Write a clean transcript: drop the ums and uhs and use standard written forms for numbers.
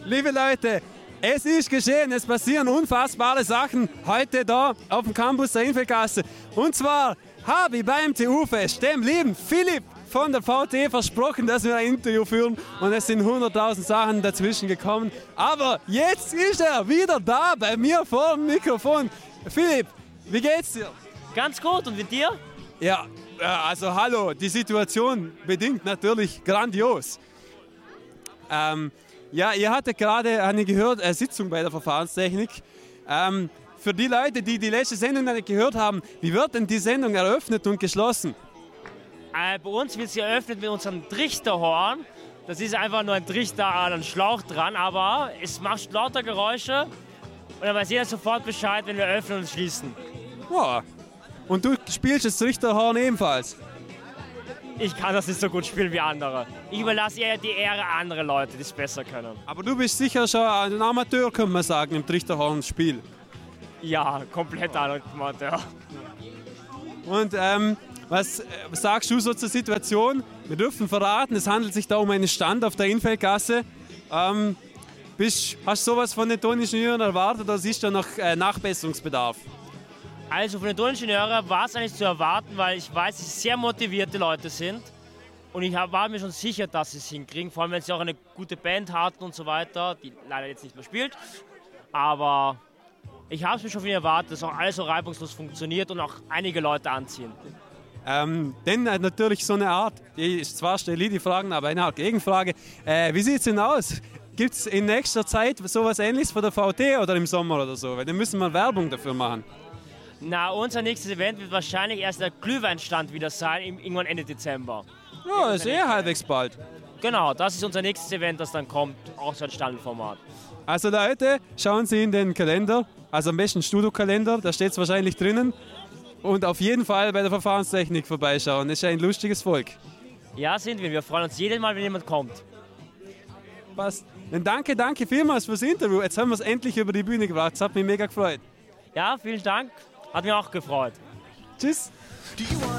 Liebe Leute, es ist geschehen, es passieren unfassbare Sachen heute da auf dem Campus der Infeldgasse. Und zwar habe ich beim TU-Fest dem lieben Philipp von der VT versprochen, dass wir ein Interview führen und es sind 100.000 Sachen dazwischen gekommen. Aber jetzt ist er wieder da bei mir vor dem Mikrofon. Philipp, wie geht's dir? Ganz gut, und mit dir? Ja, also hallo, die Situation bedingt natürlich grandios. Ja, ihr hattet gerade, habe ich gehört, eine Sitzung bei der Verfahrenstechnik. Für die Leute, die die letzte Sendung nicht gehört haben, wie wird denn die Sendung eröffnet und geschlossen? Bei uns wird sie eröffnet mit unserem Trichterhorn. Das ist einfach nur ein Trichter an einen Schlauch dran, aber es macht lauter Geräusche und dann weiß jeder sofort Bescheid, wenn wir öffnen und schließen. Ja. Und du spielst das Trichterhorn ebenfalls? Ich kann das nicht so gut spielen wie andere. Ich überlasse eher die Ehre andere Leute, die es besser können. Aber du bist sicher schon ein Amateur, kann man sagen, im Trichterhorn-Spiel. Ja, komplett Amateur. Und was sagst du so zur Situation? Wir dürfen verraten, es handelt sich da um einen Stand auf der Infeldgasse. Hast du sowas von den Toningenieuren erwartet oder siehst du noch Nachbesserungsbedarf? Also von den Toningenieuren war es eigentlich zu erwarten, weil ich weiß, dass sie sehr motivierte Leute sind. Und ich war mir schon sicher, dass sie es hinkriegen, vor allem wenn sie auch eine gute Band hatten und so weiter, die leider jetzt nicht mehr spielt. Aber ich habe es mir schon viel erwartet, dass auch alles so reibungslos funktioniert und auch einige Leute anziehen. Denn natürlich so eine Art, zwar stelle ich die Fragen, aber eine Art Gegenfrage. Wie sieht es denn aus? Gibt es in nächster Zeit sowas Ähnliches von der VT oder im Sommer oder so? Weil dann müssen wir Werbung dafür machen. Na, unser nächstes Event wird wahrscheinlich erst der Glühweinstand wieder sein, irgendwann Ende Dezember. Ja, das ist halbwegs bald. Genau, das ist unser nächstes Event, das dann kommt, auch so ein Standardformat. Also Leute, schauen Sie in den Kalender, also am besten Studiokalender, da steht es wahrscheinlich drinnen. Und auf jeden Fall bei der Verfahrenstechnik vorbeischauen, das ist ein lustiges Volk. Ja, sind wir. Wir freuen uns jedes Mal, wenn jemand kommt. Passt. Dann danke vielmals fürs Interview. Jetzt haben wir es endlich über die Bühne gebracht, das hat mich mega gefreut. Ja, vielen Dank. Hat mich auch gefreut. Tschüss.